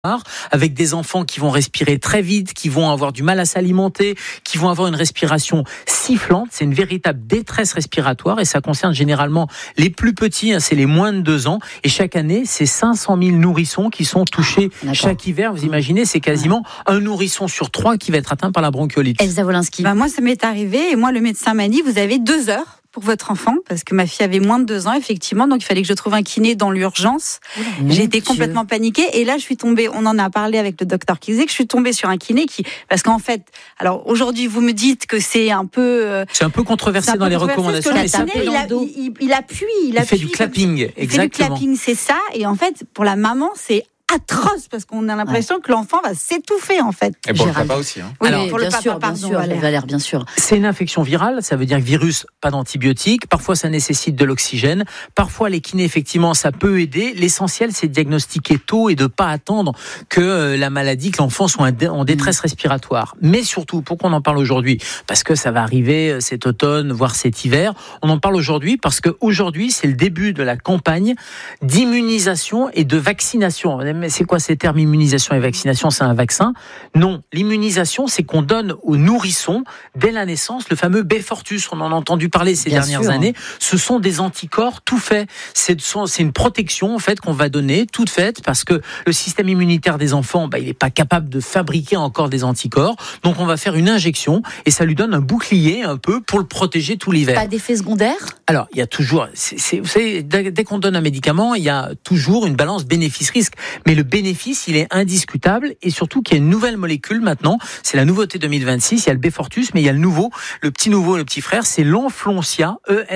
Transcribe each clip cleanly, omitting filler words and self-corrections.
avec des enfants qui vont respirer très vite, qui vont avoir du mal à s'alimenter, qui vont avoir une respiration sifflante. C'est une véritable détresse respiratoire et ça concerne généralement les plus petits, c'est les moins de 2 ans. Et chaque année, c'est 500 000 nourrissons qui sont touchés chaque hiver. Vous imaginez, c'est quasiment un nourrisson sur 3 qui va être atteint par la bronchiolite. Elsa Wolinski. Moi, ça m'est arrivé et moi, le médecin m'a dit, vous avez 2 heures pour votre enfant, parce que ma fille avait moins de 2 ans, effectivement, donc il fallait que je trouve un kiné dans l'urgence. J'ai été complètement paniquée, et là je suis tombée, on en a parlé avec le docteur qui disait que je suis tombée sur un kiné parce qu'en fait, alors aujourd'hui vous me dites que c'est un peu... c'est un peu controversé dans les recommandations, mais il appuie. Il fait du clapping, exactement. Il fait du clapping, c'est ça, et en fait, pour la maman, c'est atroce parce qu'on a l'impression que l'enfant va s'étouffer en fait. Et pour le papa aussi. Oui, alors, pour le papa, pardon, Valère, bien sûr. C'est une infection virale, ça veut dire que virus, pas d'antibiotiques. Parfois, ça nécessite de l'oxygène. Parfois, les kinés, effectivement, ça peut aider. L'essentiel, c'est de diagnostiquer tôt et de pas attendre que la maladie, que l'enfant soit en détresse respiratoire. Mais surtout, pourquoi on en parle aujourd'hui ? Parce que ça va arriver cet automne, voire cet hiver. On en parle aujourd'hui parce que aujourd'hui, c'est le début de la campagne d'immunisation et de vaccination. Mais c'est quoi ces termes immunisation et vaccination ? C'est un vaccin ? Non, l'immunisation, c'est qu'on donne aux nourrissons, dès la naissance, le fameux Beyfortus. On en a entendu parler ces dernières années. Ce sont des anticorps tout faits. C'est une protection en fait qu'on va donner, toute faite, parce que le système immunitaire des enfants, il n'est pas capable de fabriquer encore des anticorps. Donc on va faire une injection et ça lui donne un bouclier un peu pour le protéger tout l'hiver. Pas d'effet secondaire ? Alors, il y a toujours... vous savez, dès qu'on donne un médicament, il y a toujours une balance bénéfice-risque. Mais le bénéfice, il est indiscutable et surtout qu'il y a une nouvelle molécule maintenant. C'est la nouveauté 2026. Il y a le Beyfortus, mais il y a le petit frère, c'est l'Enflonsia,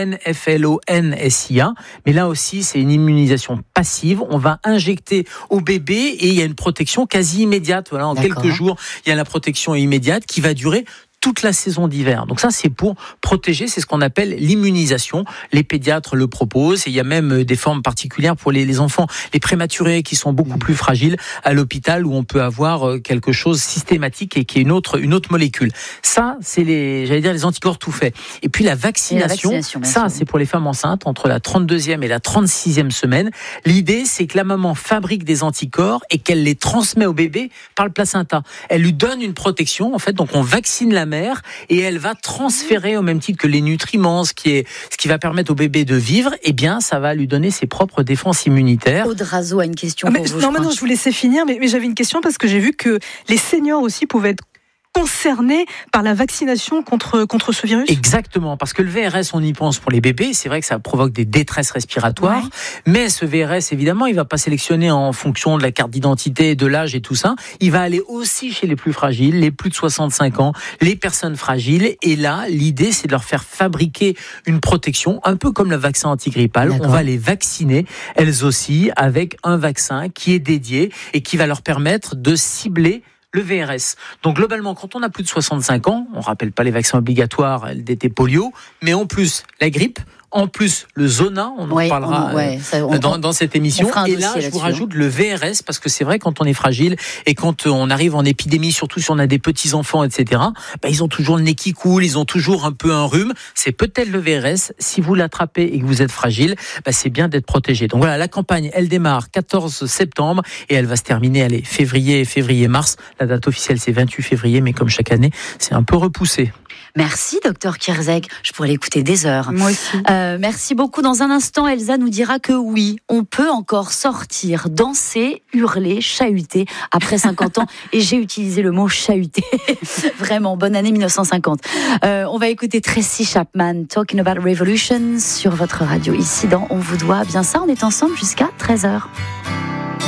Enflonsia. Mais là aussi, c'est une immunisation passive. On va injecter au bébé et il y a une protection quasi immédiate. Voilà, en quelques jours, il y a la protection immédiate qui va durer toute la saison d'hiver. Donc ça, c'est pour protéger, c'est ce qu'on appelle l'immunisation. Les pédiatres le proposent et il y a même des formes particulières pour les enfants, les prématurés qui sont beaucoup plus fragiles à l'hôpital où on peut avoir quelque chose systématique et qui est une autre molécule. Ça, c'est les anticorps tout faits. Et puis la vaccination ça, c'est pour les femmes enceintes entre la 32e et la 36e semaine. L'idée, c'est que la maman fabrique des anticorps et qu'elle les transmet au bébé par le placenta. Elle lui donne une protection, en fait, donc on vaccine la mère et elle va transférer au même titre que les nutriments, ce qui va permettre au bébé de vivre, eh bien ça va lui donner ses propres défenses immunitaires. Aude Razo a une question pour vous. Non, je vous laissais finir, mais j'avais une question parce que j'ai vu que les seniors aussi pouvaient être concernés par la vaccination contre ce virus. Exactement, parce que le VRS, on y pense pour les bébés, c'est vrai que ça provoque des détresses respiratoires, mais ce VRS, évidemment, il va pas sélectionner en fonction de la carte d'identité, de l'âge et tout ça, il va aller aussi chez les plus fragiles, les plus de 65 ans, les personnes fragiles, et là, l'idée, c'est de leur faire fabriquer une protection, un peu comme le vaccin antigrippal. On va les vacciner, elles aussi, avec un vaccin qui est dédié et qui va leur permettre de cibler le VRS. Donc globalement, quand on a plus de 65 ans, on ne rappelle pas les vaccins obligatoires, LDT polio, mais en plus la grippe, en plus le zona, on en parlera dans cette émission. Et là, je vous rajoute le VRS, parce que c'est vrai, quand on est fragile et quand on arrive en épidémie, surtout si on a des petits-enfants, etc., ils ont toujours le nez qui coule, ils ont toujours un peu un rhume. C'est peut-être le VRS. Si vous l'attrapez et que vous êtes fragile, c'est bien d'être protégé. Donc voilà, la campagne, elle démarre 14 septembre et elle va se terminer, février-mars. La date officielle, c'est 28 février, mais comme chaque année, c'est un peu repoussé. Merci, docteur Kierzek. Je pourrais l'écouter des heures. Moi aussi. Merci beaucoup. Dans un instant, Elsa nous dira que oui, on peut encore sortir, danser, hurler, chahuter après 50 ans. Et j'ai utilisé le mot chahuter. Vraiment, bonne année 1950. On va écouter Tracy Chapman, Talking About Revolution, sur votre radio. Ici, dans On vous doit bien ça. On est ensemble jusqu'à 13h.